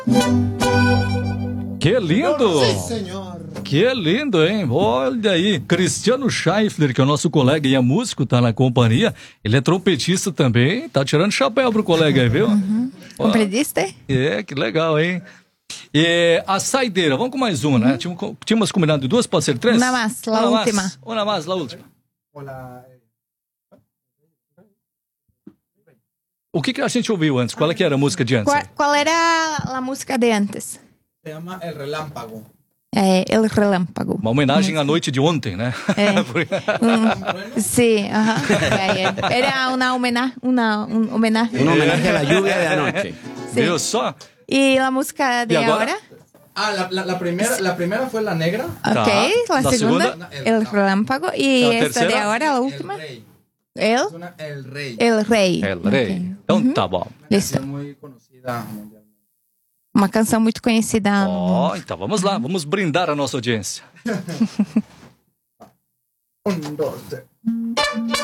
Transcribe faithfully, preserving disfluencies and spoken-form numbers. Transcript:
Que lindo! Sim, senhor. Que lindo, hein? Olha aí, Cristiano Scheifler, que é o nosso colega e é músico, tá na companhia. Ele é trompetista também, tá tirando chapéu pro colega aí, viu? Uhum. Trompetista? É, que legal, hein? E a saideira, vamos com mais uma, né? Uhum. Tínhamos, tínhamos combinado de duas, pode ser três? Una más, la Una última. Más, una más, la última. Olá. O que, que a gente ouviu antes? Qual é que era a música de antes? ¿Cuál, cuál era la música de antes? Se llama El Relámpago. É, El Relámpago. Uma homenagem à noite de ontem, né? É. Um, sí, ajá. Era una homenaje, una, un homenaje. Un homenaje a la lluvia de anoche. Sí. Viu só? ¿Y la música de ¿Y ahora? ahora? Ah, la, la, la, primera, la primera fue La Negra. Ok, la, La segunda, segunda. El Relámpago. ¿Y La esta de tercera. ahora, la El última? Rey. El, Es una- El Rey. El Rei. El Rei. Ok. Então tá bom. Listo. Es muy conocida mundialmente. Uma canção muito conhecida. no Ó, mundo. então vamos lá, vamos brindar a nossa audiência. Un, dos, tres.